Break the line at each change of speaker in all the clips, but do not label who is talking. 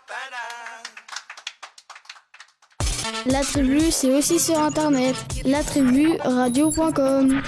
La tribu, c'est aussi sur internet. latriburadio.com.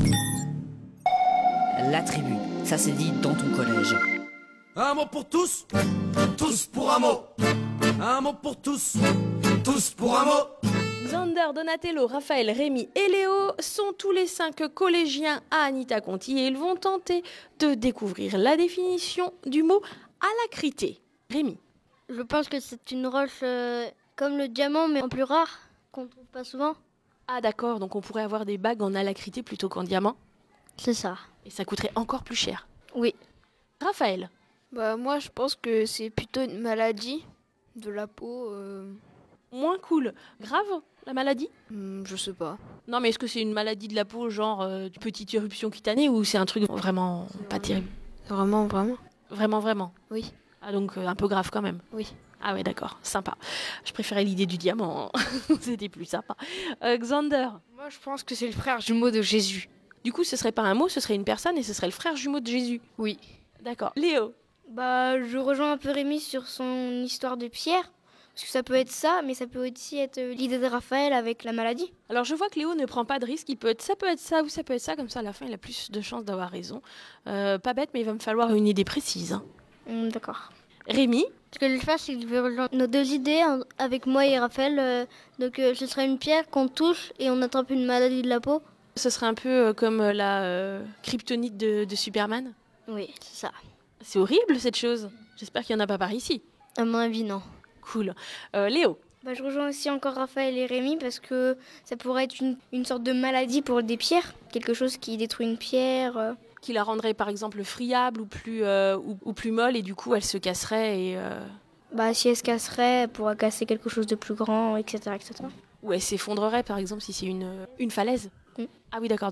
La tribu, ça s'est dit dans ton collège.
Un mot pour tous, tous pour un mot. Un mot pour tous, tous pour un mot.
Xander, Donatello, Raphaël, Rémi et Léo sont tous les 5 collégiens à Anita Conti et ils vont tenter de découvrir la définition du mot alacrité. Rémi.
Je pense que c'est une roche comme le diamant, mais en plus rare, qu'on ne trouve pas souvent.
Ah d'accord, donc on pourrait avoir des bagues en alacrité plutôt qu'en diamant.
C'est ça.
Et ça coûterait encore plus cher.
Oui.
Raphaël.
Moi, je pense que c'est plutôt une maladie de la peau.
Moins cool. Grave, la maladie ?
Je sais pas.
Non, mais est-ce que c'est une maladie de la peau, genre une petite éruption cutanée, ou c'est un truc vraiment pas terrible ?
Vraiment.
Vraiment.
Oui.
Ah, donc un peu grave quand même.
Oui.
Ah ouais, d'accord, sympa. Je préférais l'idée du diamant, c'était plus sympa. Xander.
Moi, je pense que c'est le frère jumeau de Jésus.
Du coup, ce serait pas un mot, ce serait une personne et ce serait le frère jumeau de Jésus.
Oui.
D'accord. Léo.
Je rejoins un peu Rémi sur son histoire de Pierre. Parce que ça peut être ça, mais ça peut aussi être l'idée de Raphaël avec la maladie.
Alors je vois que Léo ne prend pas de risque, ça peut être ça ou ça peut être ça, comme ça à la fin il a plus de chances d'avoir raison. Pas bête, mais il va me falloir une idée précise.
D'accord.
Rémi.
Ce que je vais faire, c'est que je vais rejoindre nos deux idées avec moi et Raphaël. Donc ce serait une pierre qu'on touche et on attrape une maladie de la peau.
Ce serait un peu comme la kryptonite de Superman.
Oui, c'est ça.
C'est horrible cette chose. J'espère qu'il n'y en a pas par ici.
À mon avis, non.
Cool. Léo.
Je rejoins aussi encore Raphaël et Rémi parce que ça pourrait être une sorte de maladie pour des pierres. Quelque chose qui détruit une pierre.
Qui la rendrait par exemple friable ou plus molle et du coup elle se casserait et...
Si elle se casserait, elle pourrait casser quelque chose de plus grand, etc.
Ou elle s'effondrerait par exemple si c'est une falaise. Ah oui d'accord.